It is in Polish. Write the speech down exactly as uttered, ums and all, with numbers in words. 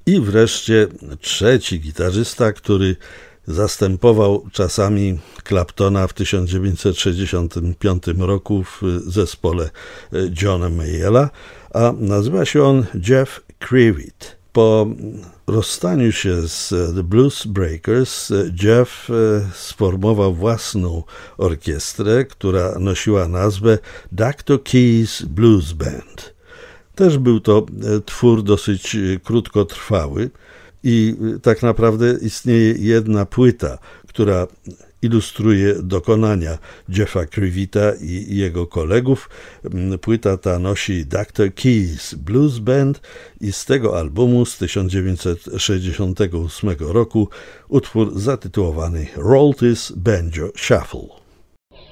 I wreszcie trzeci gitarzysta, który zastępował czasami Claptona w tysiąc dziewięćset sześćdziesiątym piątym roku w zespole Johna Mayalla, a nazywa się on Jeff Kriewitt. Po rozstaniu się z The Blues Breakers Jeff sformował własną orkiestrę, która nosiła nazwę doktor Keys Blues Band. Też był to twór dosyć krótkotrwały i tak naprawdę istnieje jedna płyta, która ilustruje dokonania Jeffa Kriewitta i jego kolegów. Płyta ta nosi doktor Keys Blues Band i z tego albumu z tysiąc dziewięćset sześćdziesiątego ósmego roku utwór zatytułowany Roll This Banjo Shuffle.